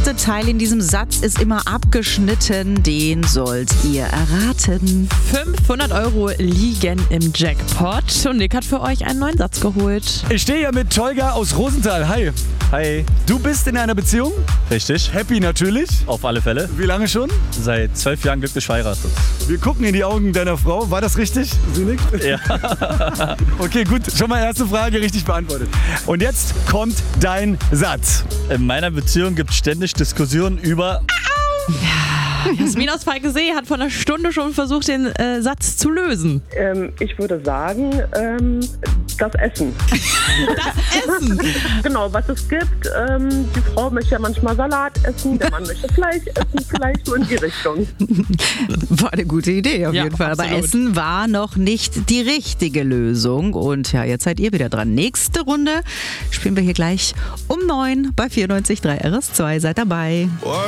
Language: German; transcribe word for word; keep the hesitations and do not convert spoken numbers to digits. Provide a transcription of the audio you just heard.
letzte Teil in diesem Satz ist immer abgeschnitten. Den sollt ihr erraten. fünfhundert Euro liegen im Jackpot und Nick hat für euch einen neuen Satz geholt. Ich stehe hier mit Tolga aus Rosenthal. Hi. Hi. Du bist in einer Beziehung? Richtig. Happy natürlich. Auf alle Fälle. Wie lange schon? Seit zwölf Jahren glücklich verheiratet. Wir gucken in die Augen deiner Frau. War das richtig? Sie nickt? Ja. Okay, gut. Schon mal erste Frage richtig beantwortet. Und jetzt kommt dein Satz. In meiner Beziehung gibt es ständig Diskussionen über... Jasmin aus Falkensee hat vor einer Stunde schon versucht, den äh, Satz zu lösen. Ähm, ich würde sagen, ähm, das Essen. Das Essen? Genau, was es gibt. Ähm, die Frau möchte ja manchmal Salat essen, der Mann möchte Fleisch essen, vielleicht so in die Richtung. War eine gute Idee auf Ja, jeden Fall. Aber absolut. Essen war noch nicht die richtige Lösung. Und ja, jetzt seid ihr wieder dran. Nächste Runde spielen wir hier gleich um neun bei vierundneunzig Komma drei R S zwei. Seid dabei.